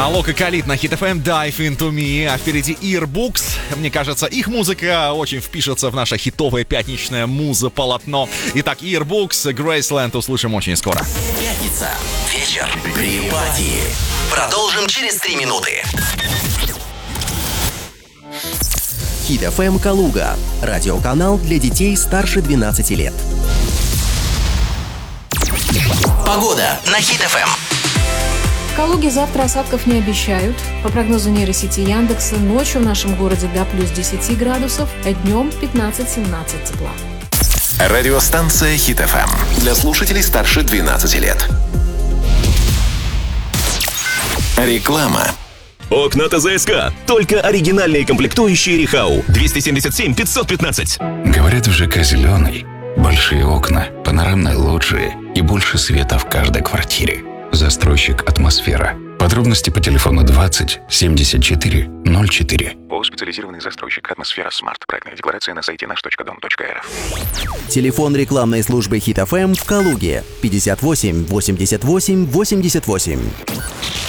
Алок и Khalid на Hit FM, Dive Into Me, а впереди Earbooks. Мне кажется, их музыка очень впишется в наше хитовое пятничное муза-полотно. Итак, Earbooks, Graceland услышим очень скоро. Пятница, вечер, Припати. Продолжим через 3 минуты. Hit FM Калуга. Радиоканал для детей старше 12 лет. Погода на Hit FM. В Калуге завтра осадков не обещают. По прогнозу нейросети Яндекса, ночью в нашем городе до плюс 10 градусов, а днем 15-17 тепла. Радиостанция Hit FM для слушателей старше 12 лет. Реклама. Окна ТЗСК. Только оригинальные комплектующие Рихау. 277 515. Говорят, в ЖК «Зеленый» большие окна, панорамные лоджии и больше света в каждой квартире. Застройщик «Атмосфера». Подробности по телефону 20 74 04. ООО «Специализированный застройщик «Атмосфера Смарт». Проектная декларация на сайте наш.дом.рф. Телефон рекламной службы Hit FM в Калуге 58 88 88.